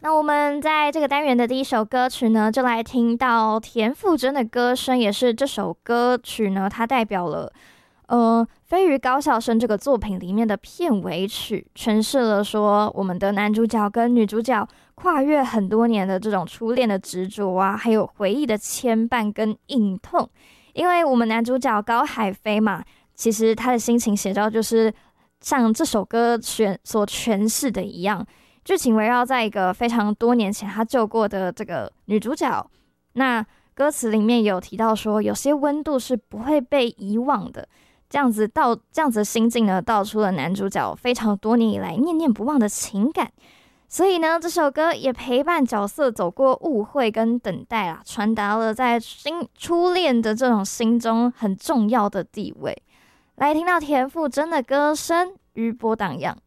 那我们在这个单元的第一首歌曲呢，就来听到田馥甄的歌声，也是这首歌曲呢，它代表了飞鱼高校生这个作品里面的片尾曲，诠释了说我们的男主角跟女主角跨越很多年的这种初恋的执着啊，还有回忆的牵绊跟隐痛。因为我们男主角高海飞嘛，其实他的心情写照就是像这首歌所诠释的一样，剧情围绕在一个非常多年前他救过的这个女主角。那歌词里面有提到说，有些温度是不会被遗忘的。这样子的心境呢，道出了男主角非常多年以来念念不忘的情感。所以呢，这首歌也陪伴角色走过误会跟等待啦，传达了在初恋的这种心中很重要的地位。来听到田馥甄的歌声，余波荡漾。